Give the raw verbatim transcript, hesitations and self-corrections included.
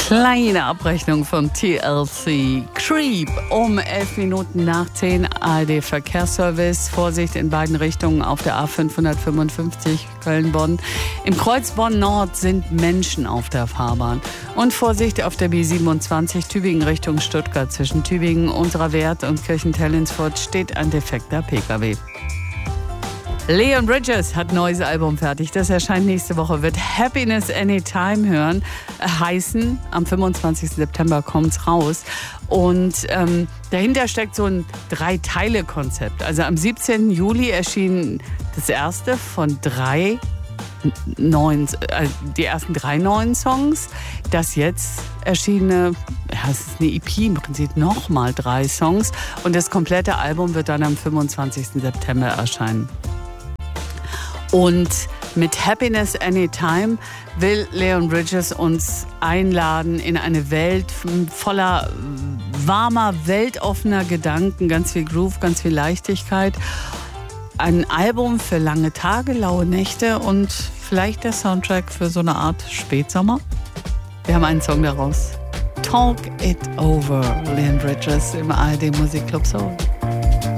Kleine Abrechnung von T L C. Creep um elf Minuten nach zehn. A R D Verkehrsservice. Vorsicht in beiden Richtungen auf der A fünfhundertfünfundfünfzig Köln-Bonn. Im Kreuz Bonn-Nord sind Menschen auf der Fahrbahn. Und Vorsicht auf der B siebenundzwanzig Tübingen Richtung Stuttgart. Zwischen Tübingen, Unterwert und Kirchentell-Ins-Furt steht ein defekter P K W. Leon Bridges hat ein neues Album fertig. Das erscheint nächste Woche. Wird Happiness Anytime hören. Äh, heißen, am fünfundzwanzigsten September kommt's raus. Und ähm, dahinter steckt so ein Drei-Teile-Konzept. Also am siebzehnten Juli erschien das erste von drei neuen, äh, die ersten drei neuen Songs. Das jetzt erschienene, ja, es ist eine E P im Prinzip, nochmal drei Songs. Und das komplette Album wird dann am fünfundzwanzigsten September erscheinen. Und mit Happiness Anytime will Leon Bridges uns einladen in eine Welt voller warmer, weltoffener Gedanken, ganz viel Groove, ganz viel Leichtigkeit. Ein Album für lange Tage, laue Nächte und vielleicht der Soundtrack für so eine Art Spätsommer. Wir haben einen Song daraus. Talk It Over, Leon Bridges im A R D Musikclub Soul.